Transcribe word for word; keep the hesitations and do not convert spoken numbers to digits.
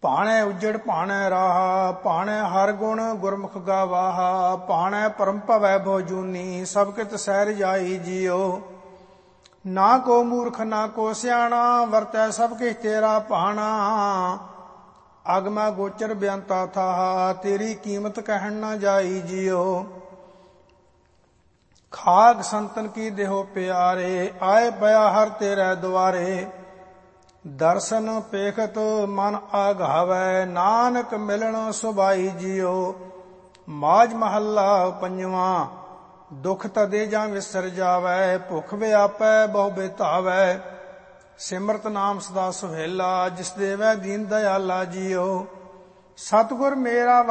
ਭਾਣੈ ਉਜੜ ਭਾਣੈ ਰਾਹਾ, ਭਾਣੈ ਹਰ ਗੁਣ ਗੁਰਮੁਖ ਗਾਵਾਹਾ, ਭਾਣੈ ਪਰਮ ਭਵੈ ਭਉ ਜੂਨੀ, ਸਭ ਕਿਤ ਸਹਿ ਜਾਈ ਜੀਓ। ਨਾ ਕੋ ਮੂਰਖ ਨਾ ਕੋ ਸਿਆਣਾ, ਵਰਤੈ ਸਭ ਕਿਛ ਤੇਰਾ ਭਾਣਾ, ਅਗਮੈ ਗੋਚਰ ਬੇਅੰਤਾ ਥਾਹਾ, ਤੇਰੀ ਕੀਮਤ ਕਹਿਣ ਨਾ ਜਾਈ ਜੀਓ। ਖਾਕ ਸੰਤਨ ਕੀ ਦੇਹੋ ਪਿਆਰੇ, ਆਏ ਪਿਆ ਹਰ ਤੇਰੇ ਦੁਆਰੇ, ਦਰਸ਼ਨ ਪੇਖਤ ਮਨ ਆਗਾਵੈ, ਨਾਨਕ ਮਿਲਣ ਸੁਭਾਈ ਜੀਓ। ਮਾਝ ਮਹੱਲਾ ਪੰਜਵਾਂ। ਦੁਖ ਤਦੇ ਜਾਂ ਵਿਸਰ ਜਾਵੈ, ਭੁਖ ਵਿਆਪੈ ਬਹੁ ਬਿਤਾਵੈ, ਸਿਮਰਤ ਨਾਮ ਸਦਾ ਸੁਹੇਲਾ, ਜਿਸ ਦੇਵੈ ਦੀਨ ਦਇਆਲਾ ਜੀਓ। ਸਤਿਗੁਰ ਮੇਰਾ